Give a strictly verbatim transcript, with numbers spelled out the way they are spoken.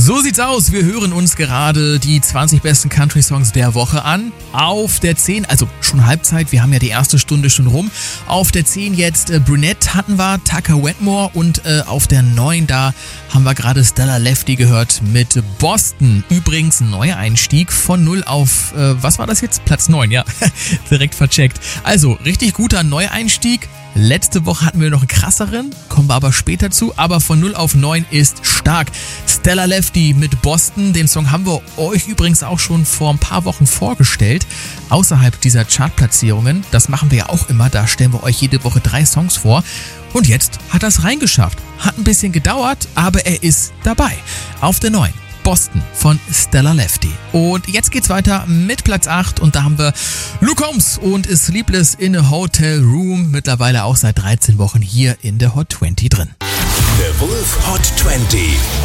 So sieht's aus. Wir hören uns gerade die zwanzig besten Country-Songs der Woche an. Auf der zehn, also schon Halbzeit, wir haben ja die erste Stunde schon rum. Auf der zehn jetzt äh, Brunette hatten wir, Tucker Wetmore und äh, auf der neun, da haben wir gerade Stella Lefty gehört mit Boston. Übrigens ein neuer Einstieg von null auf, äh, was war das jetzt? Platz neun, ja. Direkt vercheckt. Also, richtig guter Neueinstieg. Letzte Woche hatten wir noch einen krasseren, kommen wir aber später zu, aber von null auf neun ist stark. Stella Lefty mit Boston, den Song haben wir euch übrigens auch schon vor ein paar Wochen vorgestellt, außerhalb dieser Chartplatzierungen. Das machen wir ja auch immer, da stellen wir euch jede Woche drei Songs vor. Und jetzt hat er es reingeschafft. Hat ein bisschen gedauert, aber er ist dabei. Auf der neun. Boston von Stella Lefty. Und jetzt geht's weiter mit Platz acht und da haben wir Luke Combs und Sleepless in a Hotel Room, mittlerweile auch seit dreizehn Wochen hier in der Hot zwanzig drin. The Wolf Hot zwanzig.